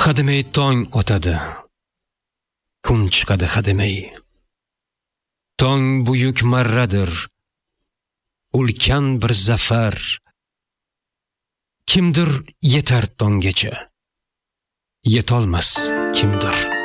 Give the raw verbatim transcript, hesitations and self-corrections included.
Hademay tong o'tadi, kun chiqadi hademay. Tong buyuk marradir, ulkan bir zafar. Kimdir yetar tonggacha, yetolmas kimdir.